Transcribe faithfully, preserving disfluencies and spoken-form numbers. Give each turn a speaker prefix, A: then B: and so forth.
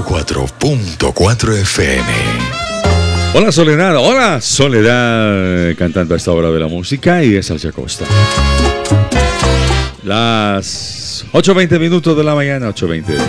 A: cuatro punto cuatro F M.
B: Hola Soledad, hola Soledad, cantando a esta hora de la música y de Salsa Costa. Las ocho veinte minutos de la mañana, ocho veinte.